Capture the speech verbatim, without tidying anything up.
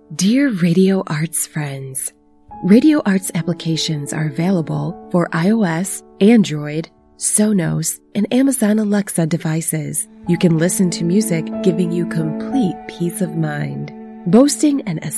Dear Radio Arts friends, Radio Arts applications are available for iOS, Android, Sonos, and Amazon Alexa devices. You can listen to music, giving you complete peace of mind. Boasting an